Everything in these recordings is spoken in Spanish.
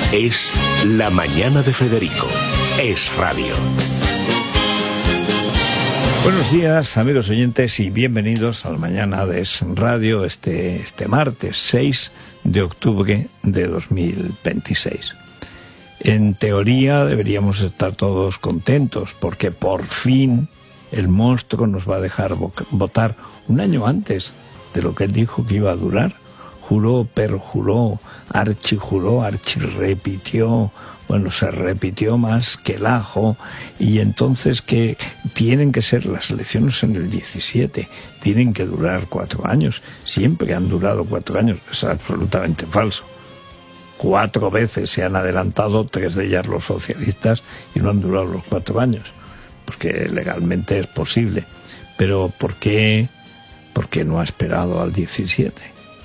Es La Mañana de Federico. Es radio. Buenos días, amigos oyentes, y bienvenidos a La Mañana de Es Radio este martes 6 de octubre de 2026. En teoría deberíamos estar todos contentos porque por fin el monstruo nos va a dejar votar un año antes de lo que él dijo que iba a durar. Juró, perjuró, archijuró, archirrepitió. Bueno, se repitió más que el ajo, y entonces que tienen que ser las elecciones en el 17, tienen que durar 4 años, siempre han durado 4 años, es absolutamente falso. 4 veces se han adelantado, 3 de ellas los socialistas, y no han durado los 4 años, porque legalmente es posible. Pero ¿por qué no ha esperado al 17?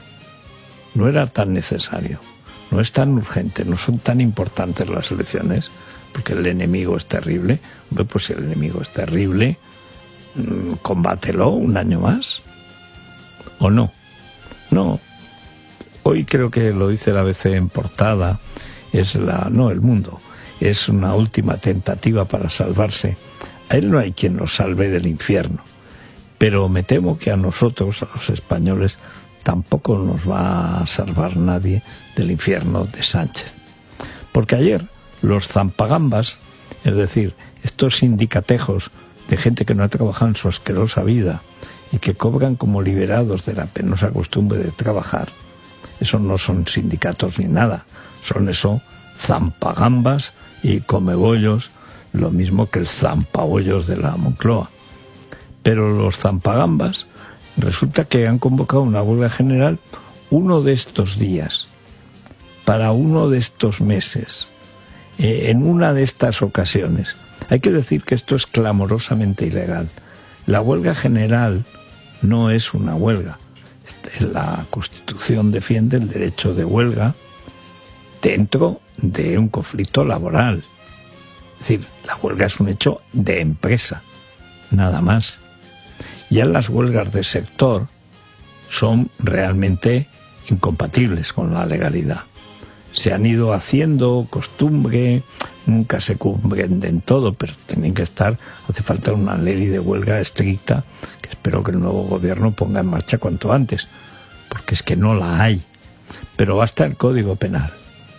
No era tan necesario. No es tan urgente, no son tan importantes las elecciones, porque el enemigo es terrible. Hombre, pues si el enemigo es terrible, combátelo un año más. ¿O no? No. Hoy creo que lo dice la ABC en portada, El Mundo, es una última tentativa para salvarse. A él no hay quien nos salve del infierno, pero me temo que a nosotros, a los españoles, tampoco nos va a salvar nadie del infierno de Sánchez. Porque ayer los zampagambas, es decir, estos sindicatejos de gente que no ha trabajado en su asquerosa vida y que cobran como liberados de la penosa costumbre de trabajar, eso no son sindicatos ni nada, son eso, zampagambas y comebollos, lo mismo que el zampabollos de la Moncloa. Pero los zampagambas resulta que han convocado una huelga general uno de estos días, para uno de estos meses, en una de estas ocasiones. Hay que decir que esto es clamorosamente ilegal. La huelga general no es una huelga. La Constitución defiende el derecho de huelga dentro de un conflicto laboral. Es decir, la huelga es un hecho de empresa, nada más. Ya las huelgas de sector son realmente incompatibles con la legalidad. Se han ido haciendo costumbre, nunca se cumplen en todo, pero tienen que estar, hace falta una ley de huelga estricta, que espero que el nuevo gobierno ponga en marcha cuanto antes, porque es que no la hay. Pero basta el Código Penal.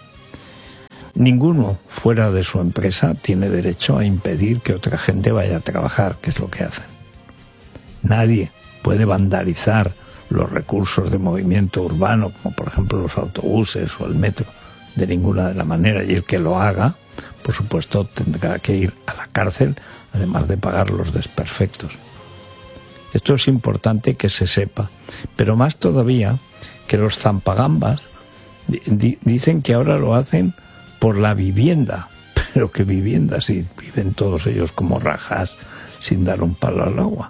Ninguno fuera de su empresa tiene derecho a impedir que otra gente vaya a trabajar, que es lo que hacen. Nadie puede vandalizar los recursos de movimiento urbano, como por ejemplo los autobuses o el metro, de ninguna de la manera, y el que lo haga, por supuesto, tendrá que ir a la cárcel, además de pagar los desperfectos. Esto es importante que se sepa, pero más todavía que los zampagambas dicen que ahora lo hacen por la vivienda, pero ¿qué vivienda si viven todos ellos como rajas sin dar un palo al agua?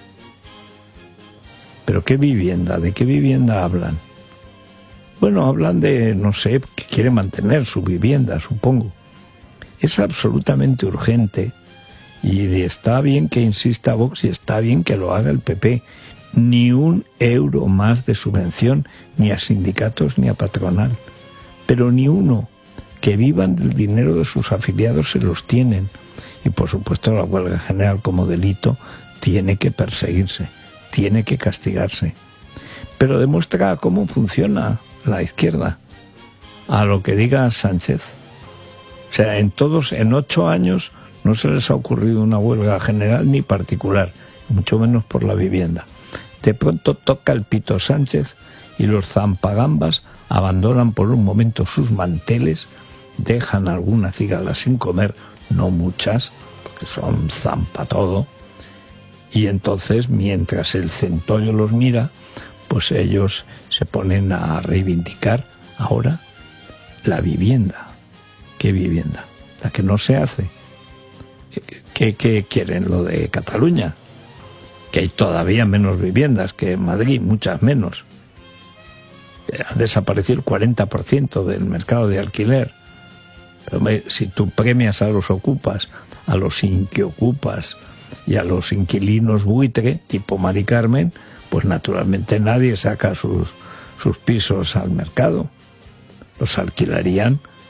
¿Pero qué vivienda? ¿De qué vivienda hablan? Bueno, hablan de, no sé, que quiere mantener su vivienda, supongo. Es absolutamente urgente, y está bien que insista Vox y está bien que lo haga el PP. Ni un euro más de subvención, ni a sindicatos ni a patronal. Pero ni uno. Que vivan del dinero de sus afiliados se los tienen. Y por supuesto la huelga general como delito tiene que perseguirse, tiene que castigarse. Pero demuestra cómo funciona la izquierda, a lo que diga Sánchez. O sea, en 8 años no se les ha ocurrido una huelga general ni particular, mucho menos por la vivienda. De pronto toca el pito Sánchez y los zampagambas abandonan por un momento sus manteles, dejan alguna cigala sin comer, no muchas, porque son zampa todo, y entonces mientras el centollo los mira, pues ellos se ponen a reivindicar ahora la vivienda. ¿Qué vivienda? La que no se hace. ¿Qué quieren? Lo de Cataluña, que hay todavía menos viviendas que en Madrid, muchas menos. Ha desaparecido el 40% del mercado de alquiler. Pero si tú premias a los ocupas, a los inquiocupas y a los inquilinos buitre, tipo Mari Carmen, pues naturalmente nadie saca sus pisos al mercado. Los alquilarían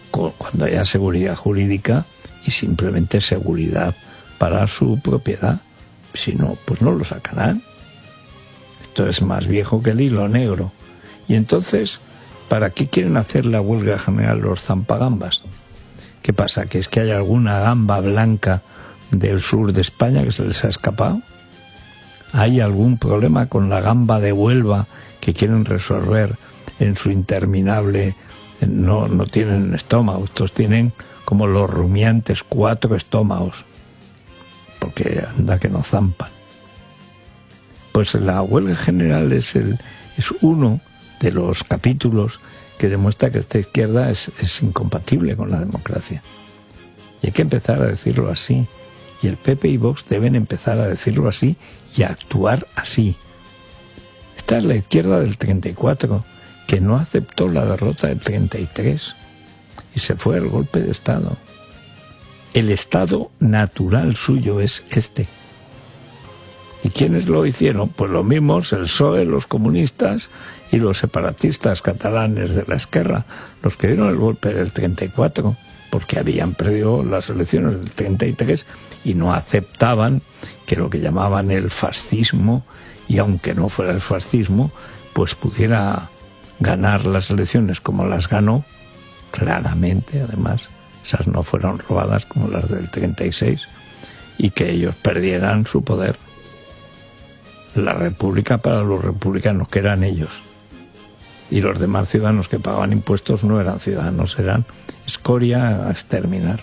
cuando haya seguridad jurídica y simplemente seguridad para su propiedad. Si no, pues no lo sacarán. Esto es más viejo que el hilo negro. Y entonces, ¿para qué quieren hacer la huelga general los zampagambas? ¿Qué pasa? ¿Que es que hay alguna gamba blanca del sur de España que se les ha escapado? ¿Hay algún problema con la gamba de Huelva que quieren resolver en su interminable... No tienen estómago, estos tienen como los rumiantes 4 estómagos, porque anda que no zampan. Pues la huelga general es uno de los capítulos que demuestra que esta izquierda es incompatible con la democracia. Y hay que empezar a decirlo así. Y el PP y Vox deben empezar a decirlo así y a actuar así. Esta es la izquierda del 34, que no aceptó la derrota del 33 y se fue al golpe de Estado. El Estado natural suyo es este. ¿Y quiénes lo hicieron? Pues los mismos, el PSOE, los comunistas y los separatistas catalanes de la Esquerra, los que dieron el golpe del 34, porque habían perdido las elecciones del 33 y no aceptaban que lo que llamaban el fascismo, y aunque no fuera el fascismo, pues pudiera ganar las elecciones como las ganó, claramente además, esas no fueron robadas como las del 36, y que ellos perdieran su poder. La república para los republicanos, que eran ellos, y los demás ciudadanos que pagaban impuestos no eran ciudadanos, eran escoria a exterminar.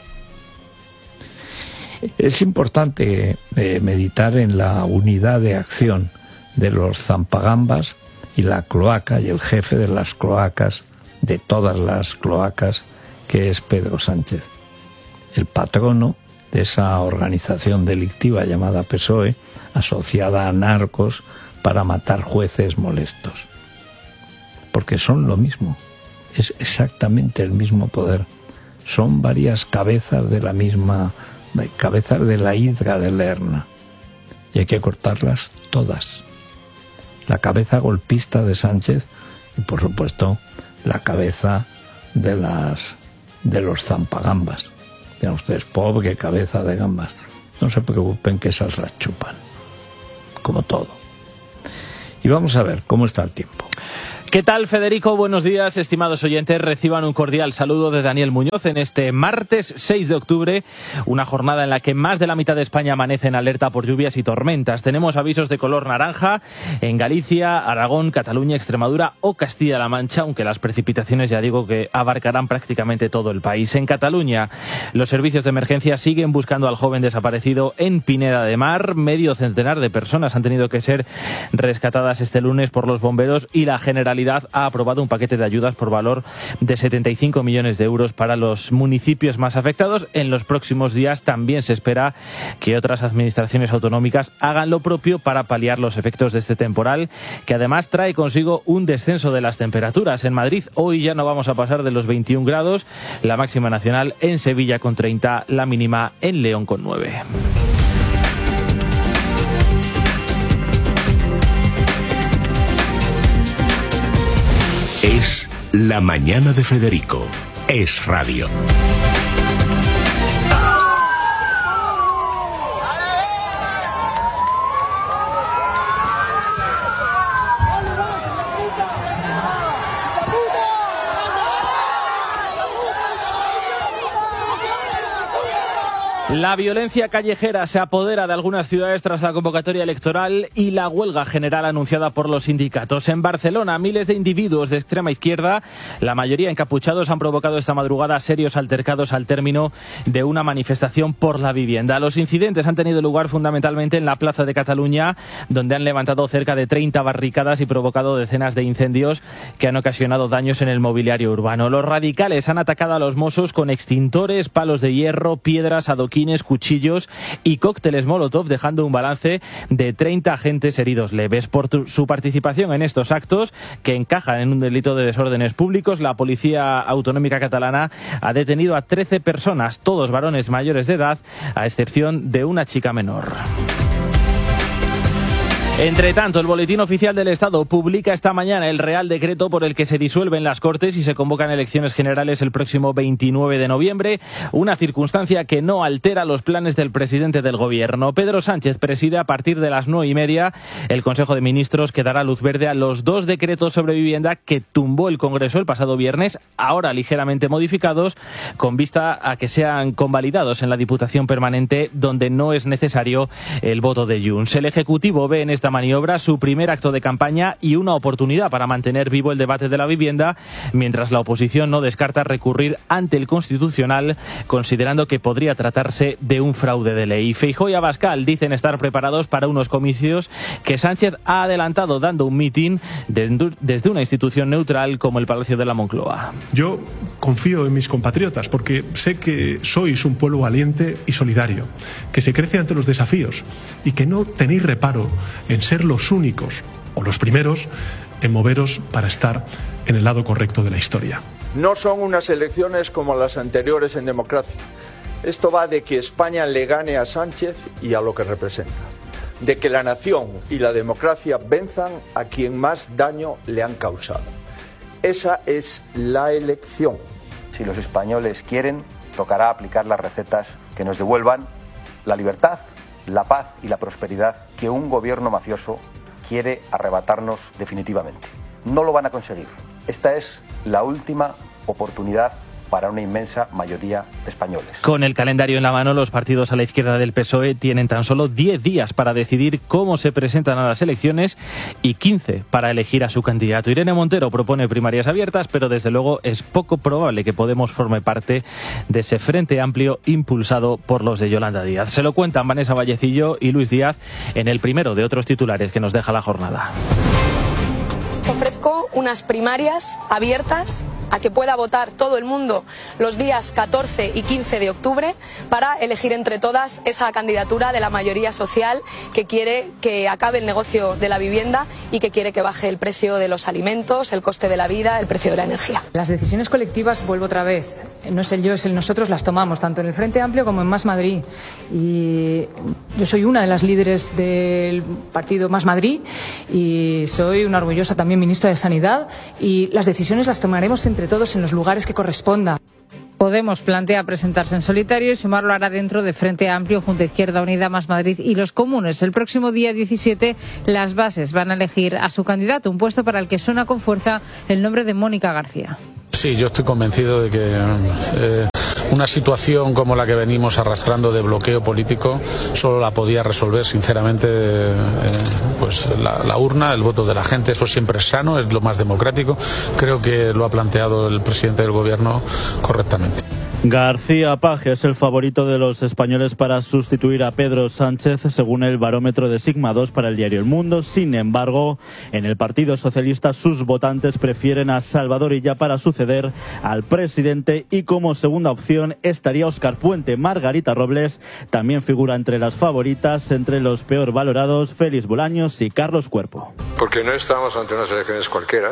Es importante meditar en la unidad de acción de los zampagambas y la cloaca y el jefe de las cloacas, de todas las cloacas, que es Pedro Sánchez, el patrono de esa organización delictiva llamada PSOE, asociada a narcos para matar jueces molestos. Porque son lo mismo, es exactamente el mismo poder. Son varias cabezas de la misma, cabezas de la hidra de Lerna, y hay que cortarlas todas. La cabeza golpista de Sánchez y, por supuesto, la cabeza de los zampagambas. Vean ustedes, pobre cabeza de gambas. No se preocupen que esas las chupan, como todo. Y vamos a ver cómo está el tiempo. ¿Qué tal, Federico? Buenos días, estimados oyentes. Reciban un cordial saludo de Daniel Muñoz en este martes 6 de octubre, una jornada en la que más de la mitad de España amanece en alerta por lluvias y tormentas. Tenemos avisos de color naranja en Galicia, Aragón, Cataluña, Extremadura o Castilla-La Mancha, aunque las precipitaciones ya digo que abarcarán prácticamente todo el país. En Cataluña, los servicios de emergencia siguen buscando al joven desaparecido en Pineda de Mar. Medio centenar de personas han tenido que ser rescatadas este lunes por los bomberos y la Generalidad ha aprobado un paquete de ayudas por valor de 75 millones de euros para los municipios más afectados. En los próximos días también se espera que otras administraciones autonómicas hagan lo propio para paliar los efectos de este temporal, que además trae consigo un descenso de las temperaturas. En Madrid hoy ya no vamos a pasar de los 21 grados, la máxima nacional en Sevilla con 30, la mínima en León con 9. Es La Mañana de Federico. Es radio. La violencia callejera se apodera de algunas ciudades tras la convocatoria electoral y la huelga general anunciada por los sindicatos. En Barcelona, miles de individuos de extrema izquierda, la mayoría encapuchados, han provocado esta madrugada serios altercados al término de una manifestación por la vivienda. Los incidentes han tenido lugar fundamentalmente en la Plaza de Cataluña, donde han levantado cerca de 30 barricadas y provocado decenas de incendios que han ocasionado daños en el mobiliario urbano. Los radicales han atacado a los Mossos con extintores, palos de hierro, piedras, adoquines, cuchillos y cócteles Molotov, dejando un balance de 30 agentes heridos leves. Por su participación en estos actos, que encajan en un delito de desórdenes públicos, la Policía Autonómica Catalana ha detenido a 13 personas, todos varones mayores de edad, a excepción de una chica menor. Entre tanto, el Boletín Oficial del Estado publica esta mañana el Real Decreto por el que se disuelven las Cortes y se convocan elecciones generales el próximo 29 de noviembre, una circunstancia que no altera los planes del presidente del Gobierno. Pedro Sánchez preside a partir de las 9:30 el Consejo de Ministros que dará luz verde a los 2 decretos sobre vivienda que tumbó el Congreso el pasado viernes, ahora ligeramente modificados, con vista a que sean convalidados en la Diputación Permanente, donde no es necesario el voto de Junts. El Ejecutivo ve en esta maniobra su primer acto de campaña y una oportunidad para mantener vivo el debate de la vivienda, mientras la oposición no descarta recurrir ante el Constitucional, considerando que podría tratarse de un fraude de ley. Feijóo y Abascal dicen estar preparados para unos comicios que Sánchez ha adelantado dando un mitin desde una institución neutral como el Palacio de la Moncloa. Yo confío en mis compatriotas porque sé que sois un pueblo valiente y solidario, que se crece ante los desafíos y que no tenéis reparo en ser los únicos o los primeros en moveros para estar en el lado correcto de la historia. No son unas elecciones como las anteriores en democracia. Esto va de que España le gane a Sánchez y a lo que representa. De que la nación y la democracia venzan a quien más daño le han causado. Esa es la elección. Si los españoles quieren, tocará aplicar las recetas que nos devuelvan la libertad, la paz y la prosperidad que un gobierno mafioso quiere arrebatarnos definitivamente. No lo van a conseguir. Esta es la última oportunidad para una inmensa mayoría de españoles. Con el calendario en la mano, los partidos a la izquierda del PSOE tienen tan solo 10 días para decidir cómo se presentan a las elecciones y 15 para elegir a su candidato. Irene Montero propone primarias abiertas, pero desde luego es poco probable que Podemos forme parte de ese frente amplio impulsado por los de Yolanda Díaz. Se lo cuentan Vanessa Vallecillo y Luis Díaz en el primero de otros titulares que nos deja la jornada. Ofrezco unas primarias abiertas a que pueda votar todo el mundo los días 14 y 15 de octubre para elegir entre todas esa candidatura de la mayoría social que quiere que acabe el negocio de la vivienda y que quiere que baje el precio de los alimentos, el coste de la vida, el precio de la energía. Las decisiones colectivas, vuelvo otra vez, no es el yo, es el nosotros, las tomamos tanto en el Frente Amplio como en Más Madrid. Y yo soy una de las líderes del partido Más Madrid y soy una orgullosa también ministra de Sanidad y las decisiones las tomaremos entre todos en los lugares que corresponda. Podemos plantea presentarse en solitario y sumarlo hará dentro de Frente Amplio junto a Izquierda Unida, Más Madrid y los Comunes. El próximo día 17 las bases van a elegir a su candidato, un puesto para el que suena con fuerza el nombre de Mónica García. Sí, yo estoy convencido de que una situación como la que venimos arrastrando de bloqueo político solo la podía resolver sinceramente pues la urna, el voto de la gente. Eso siempre es sano, es lo más democrático. Creo que lo ha planteado el presidente del gobierno correctamente. García Paje es el favorito de los españoles para sustituir a Pedro Sánchez, según el barómetro de Sigma 2 para el diario El Mundo. Sin embargo, en el Partido Socialista sus votantes prefieren a Salvador Illa para suceder al presidente y como segunda opción estaría Óscar Puente. Margarita Robles también figura entre las favoritas, entre los peor valorados Félix Bolaños y Carlos Cuerpo. Porque no estamos ante unas elecciones cualquiera,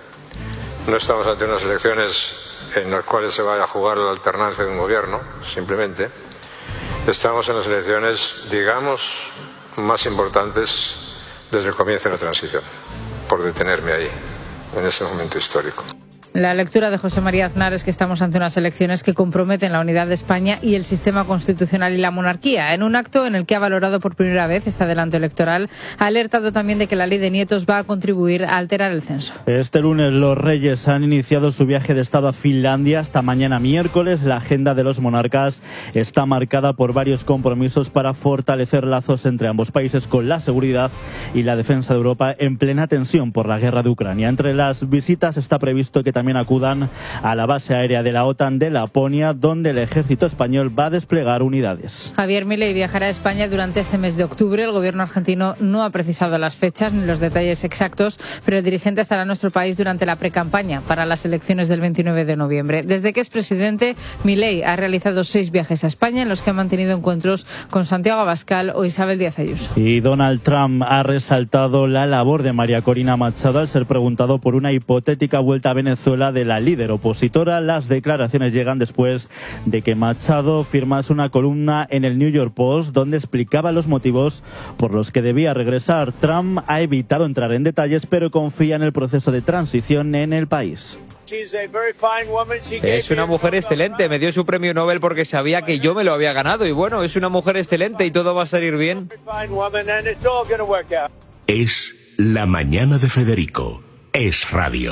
no estamos ante unas elecciones en las cuales se vaya a jugar la alternancia de un gobierno, simplemente. Estamos en las elecciones, digamos, más importantes desde el comienzo de la transición, por detenerme ahí, en ese momento histórico. La lectura de José María Aznar es que estamos ante unas elecciones que comprometen la unidad de España y el sistema constitucional y la monarquía. En un acto en el que ha valorado por primera vez este adelanto electoral, ha alertado también de que la ley de nietos va a contribuir a alterar el censo. Este lunes los reyes han iniciado su viaje de estado a Finlandia. Hasta mañana miércoles la agenda de los monarcas está marcada por varios compromisos para fortalecer lazos entre ambos países con la seguridad y la defensa de Europa en plena tensión por la guerra de Ucrania. Entre las visitas está previsto que también acudan a la base aérea de la OTAN de Laponia, donde el ejército español va a desplegar unidades. Javier Milei viajará a España durante este mes de octubre. El gobierno argentino no ha precisado las fechas ni los detalles exactos, pero el dirigente estará en nuestro país durante la precampaña para las elecciones del 29 de noviembre. Desde que es presidente, Milei ha realizado 6 viajes a España en los que ha mantenido encuentros con Santiago Abascal o Isabel Díaz Ayuso. Y Donald Trump ha resaltado la labor de María Corina Machado al ser preguntado por una hipotética vuelta a Venezuela Venezuela de la líder opositora. Las declaraciones llegan después de que Machado firmase una columna en el New York Post donde explicaba los motivos por los que debía regresar. Trump ha evitado entrar en detalles, pero confía en el proceso de transición en el país. Es una mujer excelente, me dio su premio Nobel porque sabía que yo me lo había ganado y bueno, es una mujer excelente y todo va a salir bien. Es La Mañana de Federico. Es Radio.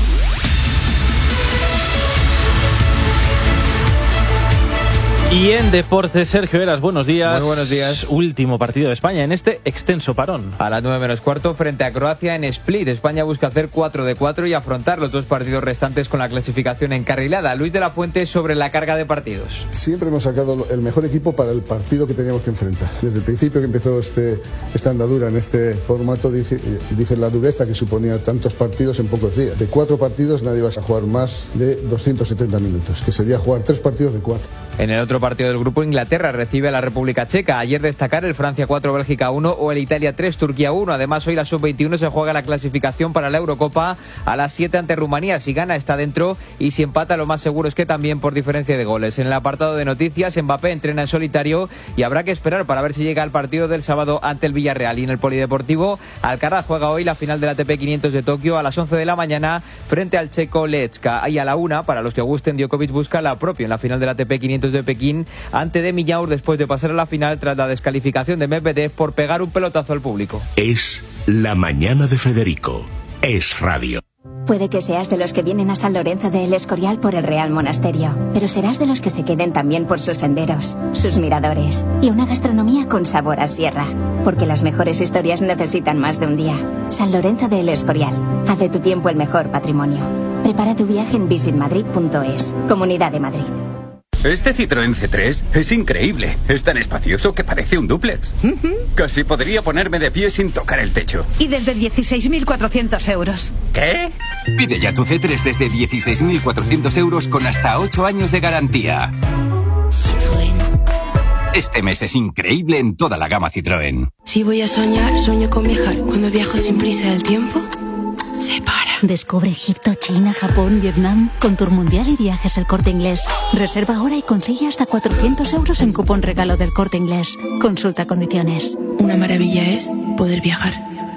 Y en deportes, Sergio Heras, buenos días. Muy buenos días. Último partido de España en este extenso parón. A las 9:45 frente a Croacia en Split. España busca hacer 4 de 4 y afrontar los 2 partidos restantes con la clasificación encarrilada. Luis de la Fuente sobre la carga de partidos. Siempre hemos sacado el mejor equipo para el partido que teníamos que enfrentar. Desde el principio que empezó esta andadura en este formato dije la dureza que suponía tantos partidos en pocos días. De 4 partidos nadie va a jugar más de 270 minutos, que sería jugar 3 partidos de 4. En el otro partido del grupo, Inglaterra recibe a la República Checa. Ayer destacar el Francia 4, Bélgica 1 o el Italia 3, Turquía 1. Además, hoy la Sub-21 se juega la clasificación para la Eurocopa a las 7 ante Rumanía. Si gana está dentro y si empata lo más seguro es que también por diferencia de goles. En el apartado de noticias, Mbappé entrena en solitario y habrá que esperar para ver si llega al partido del sábado ante el Villarreal. Y en el Polideportivo, Alcaraz juega hoy la final del ATP 500 de Tokio a las 11 de la mañana frente al checo Lechka. Y a la 1, para los que gusten, Djokovic busca la propia en la final del ATP 500 de Pekín ante de Miñaur después de pasar a la final tras la descalificación de Medvedev por pegar un pelotazo al público. Es La Mañana de Federico. Es Radio. Puede que seas de los que vienen a San Lorenzo de El Escorial por el Real Monasterio, pero serás de los que se queden también por sus senderos, sus miradores y una gastronomía con sabor a sierra. Porque las mejores historias necesitan más de un día. San Lorenzo de El Escorial. Haz de tu tiempo el mejor patrimonio. Prepara tu viaje en visitmadrid.es. Comunidad de Madrid. Este Citroën C3 es increíble. Es tan espacioso que parece un dúplex. Casi podría ponerme de pie sin tocar el techo. Y desde 16.400 euros. ¿Qué? Pide ya tu C3 desde 16.400 euros con hasta 8 años de garantía. Citroën. Este mes es increíble en toda la gama Citroën. Si voy a soñar, sueño con viajar. Cuando viajo sin prisa del tiempo, se para. Descubre Egipto, China, Japón, Vietnam con Tour Mundial y Viajes El Corte Inglés. Reserva ahora y consigue hasta 400 euros en cupón regalo del Corte Inglés. Consulta condiciones. Una maravilla es poder viajar.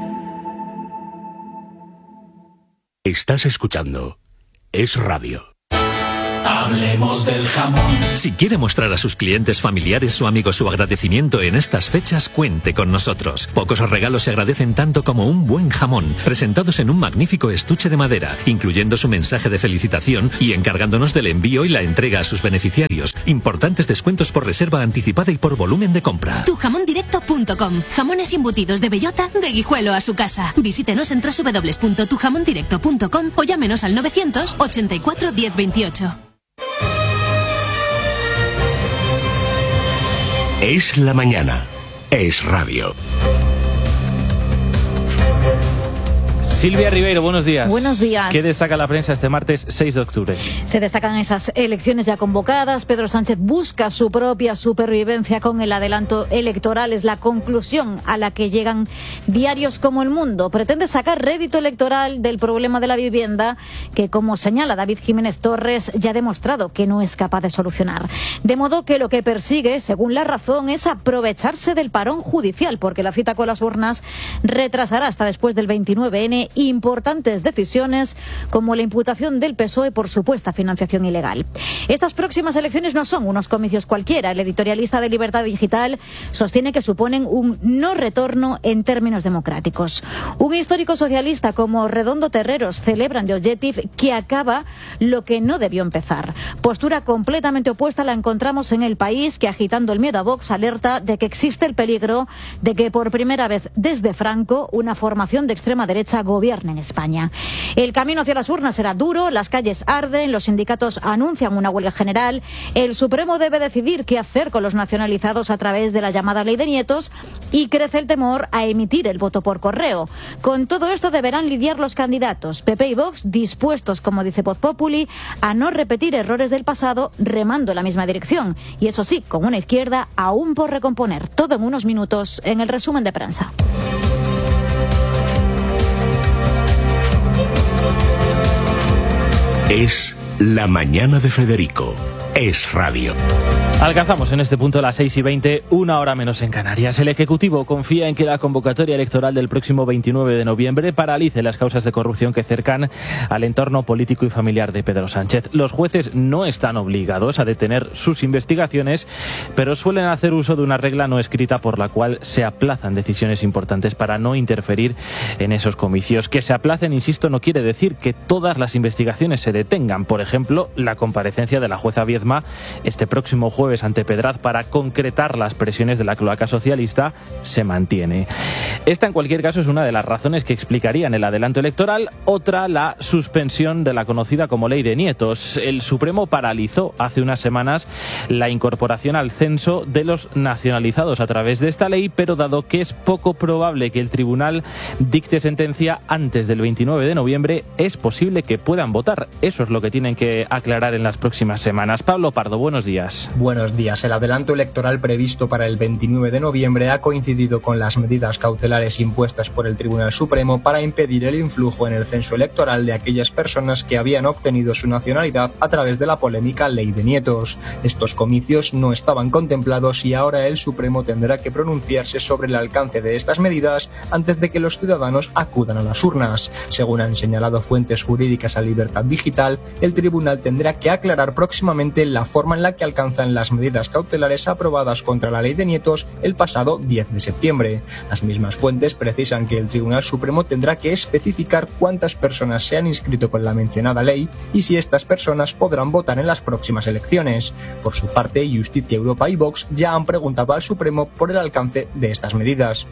Estás escuchando Es Radio. Hablemos del jamón. Si quiere mostrar a sus clientes, familiares o amigos su agradecimiento en estas fechas, cuente con nosotros. Pocos regalos se agradecen tanto como un buen jamón, presentados en un magnífico estuche de madera, incluyendo su mensaje de felicitación y encargándonos del envío y la entrega a sus beneficiarios. Importantes descuentos por reserva anticipada y por volumen de compra. Tujamondirecto.com. Jamones embutidos de bellota, de Guijuelo a su casa. Visítenos en www.tujamondirecto.com o llámenos al 984 1028. Es la mañana. Es Radio. Silvia Ribeiro, buenos días. Buenos días. ¿Qué destaca la prensa este martes 6 de octubre? Se destacan esas elecciones ya convocadas. Pedro Sánchez busca su propia supervivencia con el adelanto electoral. Es la conclusión a la que llegan diarios como El Mundo. Pretende sacar rédito electoral del problema de la vivienda que, como señala David Jiménez Torres, ya ha demostrado que no es capaz de solucionar. De modo que lo que persigue, según La Razón, es aprovecharse del parón judicial, porque la cita con las urnas retrasará hasta después del 29N importantes decisiones como la imputación del PSOE por supuesta financiación ilegal. Estas próximas elecciones no son unos comicios cualquiera. El editorialista de Libertad Digital sostiene que suponen un no retorno en términos democráticos. Un histórico socialista como Redondo Terreros celebra en The Objective que acaba lo que no debió empezar. Postura completamente opuesta la encontramos en El País, que agitando el miedo a Vox alerta de que existe el peligro de que por primera vez desde Franco una formación de extrema derecha gobierne en España. El camino hacia las urnas será duro, las calles arden, los sindicatos anuncian una huelga general, el Supremo debe decidir qué hacer con los nacionalizados a través de la llamada ley de nietos y crece el temor a emitir el voto por correo. Con todo esto deberán lidiar los candidatos. PP y Vox dispuestos, como dice Voz Populi, a no repetir errores del pasado remando en la misma dirección. Y eso sí, con una izquierda aún por recomponer. Todo en unos minutos en el resumen de prensa. Es La Mañana de Federico. Es radio. Alcanzamos en este punto las 6:20, 1 hora menos en Canarias. El Ejecutivo confía en que la convocatoria electoral del próximo 29 de noviembre paralice las causas de corrupción que cercan al entorno político y familiar de Pedro Sánchez. Los jueces no están obligados a detener sus investigaciones, pero suelen hacer uso de una regla no escrita por la cual se aplazan decisiones importantes para no interferir en esos comicios. Que se aplacen, insisto, no quiere decir que todas las investigaciones se detengan. Por ejemplo, la comparecencia de la jueza Viedma este próximo jueves ante Pedraz para concretar las presiones de la cloaca socialista se mantiene. Esta, en cualquier caso, es una de las razones que explicarían el adelanto electoral. Otra, la suspensión de la conocida como Ley de Nietos. El Supremo paralizó hace unas semanas la incorporación al censo de los nacionalizados a través de esta ley, pero dado que es poco probable que el tribunal dicte sentencia antes del 29 de noviembre, es posible que puedan votar. Eso es lo que tienen que aclarar en las próximas semanas. Pablo Pardo, buenos días. Buenos días. El adelanto electoral previsto para el 29 de noviembre ha coincidido con las medidas cautelares impuestas por el Tribunal Supremo para impedir el influjo en el censo electoral de aquellas personas que habían obtenido su nacionalidad a través de la polémica Ley de Nietos. Estos comicios no estaban contemplados y ahora el Supremo tendrá que pronunciarse sobre el alcance de estas medidas antes de que los ciudadanos acudan a las urnas. Según han señalado fuentes jurídicas a Libertad Digital, el tribunal tendrá que aclarar próximamente la forma en la que alcanzan las medidas cautelares aprobadas contra la Ley de Nietos el pasado 10 de septiembre. Las mismas fuentes precisan que el Tribunal Supremo tendrá que especificar cuántas personas se han inscrito con la mencionada ley y si estas personas podrán votar en las próximas elecciones. Por su parte, Justicia Europa y Vox ya han preguntado al Supremo por el alcance de estas medidas.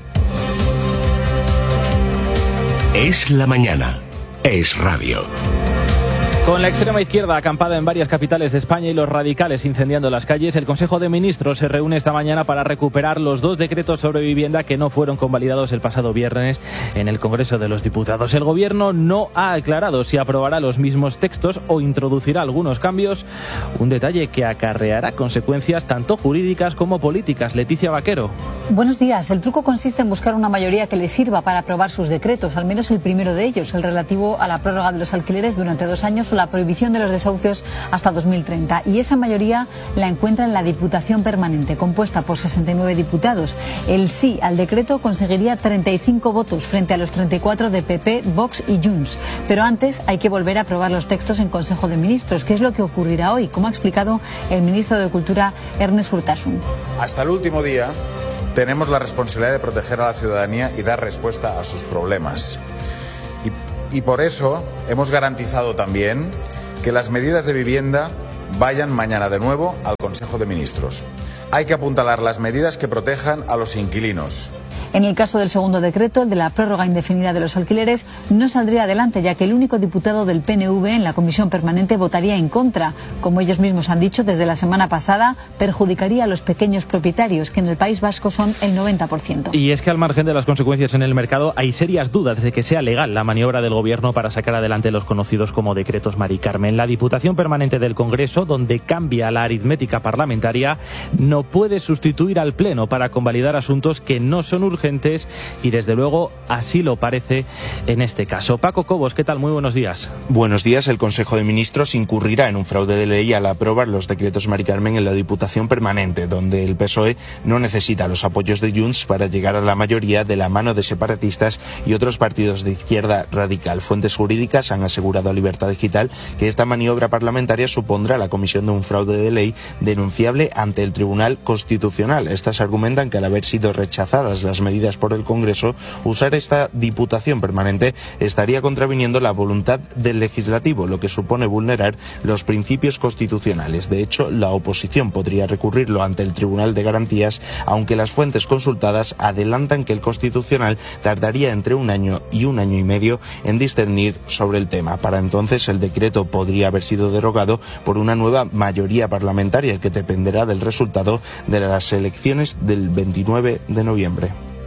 Es la mañana. Es radio. Con la extrema izquierda acampada en varias capitales de España y los radicales incendiando las calles, el Consejo de Ministros se reúne esta mañana para recuperar los 2 decretos sobre vivienda que no fueron convalidados el pasado viernes en el Congreso de los Diputados. El Gobierno no ha aclarado si aprobará los mismos textos o introducirá algunos cambios, un detalle que acarreará consecuencias tanto jurídicas como políticas. Leticia Vaquero. Buenos días. El truco consiste en buscar una mayoría que le sirva para aprobar sus decretos, al menos el primero de ellos, el relativo a la prórroga de los alquileres durante 2 años o la prohibición de los desahucios hasta 2030. Y esa mayoría la encuentra en la Diputación Permanente, compuesta por 69 diputados. El sí al decreto conseguiría 35 votos frente a los 34 de PP, Vox y Junts. Pero antes hay que volver a aprobar los textos en Consejo de Ministros, que es lo que ocurrirá hoy, como ha explicado el ministro de Cultura, Ernest Urtasun. Hasta el último día tenemos la responsabilidad de proteger a la ciudadanía y dar respuesta a sus problemas. Y por eso hemos garantizado también que las medidas de vivienda vayan mañana de nuevo al Consejo de Ministros. Hay que apuntalar las medidas que protejan a los inquilinos. En el caso del segundo decreto, el de la prórroga indefinida de los alquileres, no saldría adelante, ya que el único diputado del PNV en la Comisión Permanente votaría en contra. Como ellos mismos han dicho desde la semana pasada, perjudicaría a los pequeños propietarios, que en el País Vasco son el 90%. Y es que al margen de las consecuencias en el mercado, hay serias dudas de que sea legal la maniobra del Gobierno para sacar adelante los conocidos como decretos Mari Carmen. La Diputación Permanente del Congreso, donde cambia la aritmética parlamentaria, no puede sustituir al Pleno para convalidar asuntos que no son urgentes y desde luego así lo parece en este caso. Paco Cobos, ¿qué tal? Muy buenos días. Buenos días. El Consejo de Ministros incurrirá en un fraude de ley al aprobar los decretos Mari Carmen en la Diputación Permanente, donde el PSOE no necesita los apoyos de Junts para llegar a la mayoría de la mano de separatistas y otros partidos de izquierda radical. Fuentes jurídicas han asegurado a Libertad Digital que esta maniobra parlamentaria supondrá la comisión de un fraude de ley denunciable ante el Tribunal Constitucional. Estas argumentan que al haber sido rechazadas las medidas por el Congreso, usar esta Diputación Permanente estaría contraviniendo la voluntad del Legislativo, lo que supone vulnerar los principios constitucionales. De hecho, la oposición podría recurrirlo ante el Tribunal de Garantías, aunque las fuentes consultadas adelantan que el Constitucional tardaría entre 1 año y 1 año y medio en discernir sobre el tema. Para entonces, el decreto podría haber sido derogado por una nueva mayoría parlamentaria que dependerá del resultado de las elecciones del 29 de noviembre.